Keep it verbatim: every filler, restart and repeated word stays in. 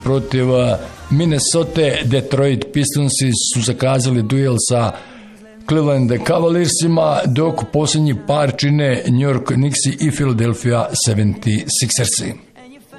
Protiv Minnesota Detroit Pistonsi su zakazali duel sa Cleveland Cavaliersima, dok posljednji par čine New York Knicksi i Philadelphia sedamdeset šestersi.